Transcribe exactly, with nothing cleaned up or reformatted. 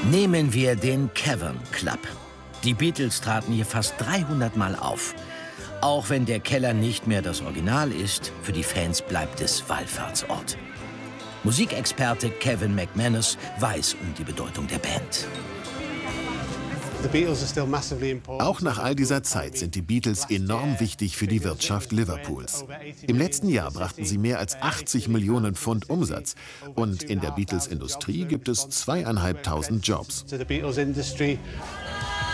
Nehmen wir den Cavern Club. Die Beatles traten hier fast dreihundert Mal auf. Auch wenn der Keller nicht mehr das Original ist, für die Fans bleibt es Wallfahrtsort. Musikexperte Kevin McManus weiß um die Bedeutung der Band. Auch nach all dieser Zeit sind die Beatles enorm wichtig für die Wirtschaft Liverpools. Im letzten Jahr brachten sie mehr als achtzig Millionen Pfund Umsatz. Und in der Beatles-Industrie gibt es zweieinhalbtausend Jobs.